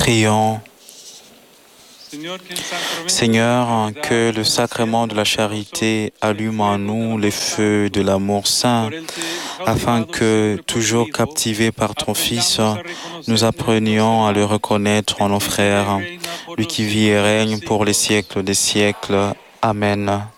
Prions. Seigneur, que le sacrement de la charité allume en nous les feux de l'amour saint, afin que, toujours captivés par ton Fils, nous apprenions à le reconnaître en nos frères, lui qui vit et règne pour les siècles des siècles. Amen.